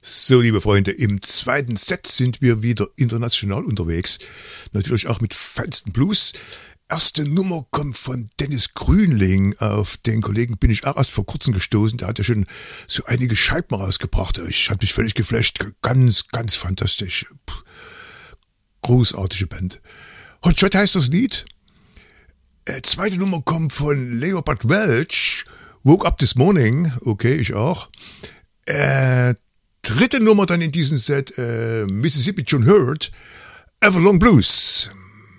So, liebe Freunde, im zweiten Set sind wir wieder international unterwegs. Natürlich auch mit feinsten Blues. Erste Nummer kommt von Dennis Grünling. Auf den Kollegen bin ich auch erst vor kurzem gestoßen. Der hat ja schon so einige Scheiben rausgebracht. Ich habe mich völlig geflasht. Ganz, ganz fantastisch. Großartige Band. Hot Shot heißt das Lied. Zweite Nummer kommt von Leopard Welch. Woke Up This Morning. Okay, ich auch. Dritte Nummer dann in diesem Set, Mississippi John Hurt, Everlong Blues.